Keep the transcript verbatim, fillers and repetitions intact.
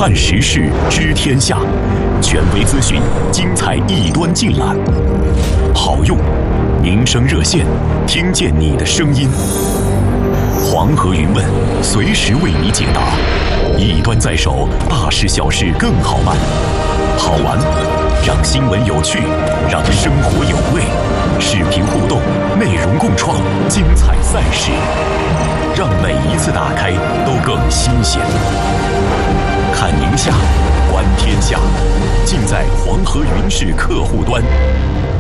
看时事，知天下，权威资讯，精彩一端尽览。好用，民生热线，听见你的声音。黄河云问，随时为你解答。一端在手，大事小事更好办。好玩，让新闻有趣，让生活有味。视频互动，内容共创，精彩赛事，让每一次打开都更新鲜。看宁夏，观天下，尽在黄河云视客户端。